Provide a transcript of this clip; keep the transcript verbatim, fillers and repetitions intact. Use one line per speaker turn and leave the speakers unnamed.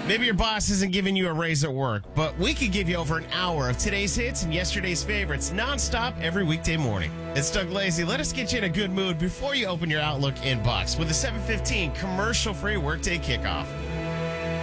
Maybe your boss isn't giving you a raise at work, but we could give you over an hour of today's hits and yesterday's favorites nonstop every weekday morning. It's Doug Lazy. Let us get you in a good mood before you open your Outlook inbox with a seven fifteen commercial-free workday kickoff.